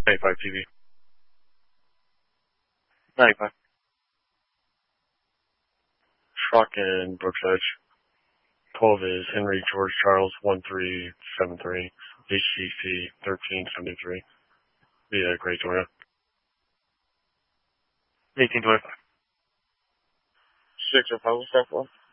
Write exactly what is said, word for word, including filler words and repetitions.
ninety-five T V. ninety-five. Truck in Brookside. twelve is Henry George Charles one three seven three, H C C thirteen seventy-three. Via Great Georgia. eighteen twenty-five. Six Republic, South one.